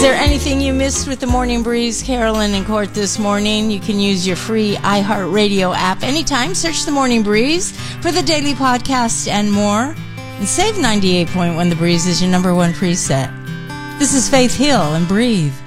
there anything you missed with the Morning Breeze, Carolyn and Court this morning? You can use your free iHeartRadio app anytime. Search the Morning Breeze for the daily podcast and more. And save 98.1 The Breeze is your number one preset. This is Faith Hill and Breathe.